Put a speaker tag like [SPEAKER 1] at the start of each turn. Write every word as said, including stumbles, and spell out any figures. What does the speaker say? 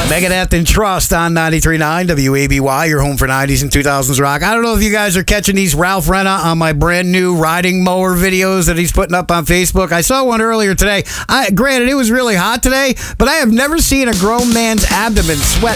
[SPEAKER 1] Megadeth and Trust on ninety-three point nine W A B Y, your home for nineties and two thousands rock. I don't know if you guys are catching these Ralph Renna on my brand new riding mower videos that he's putting up on Facebook. I saw one earlier today. I, granted, it was really hot today, but I have never seen a grown man's abdomen sweat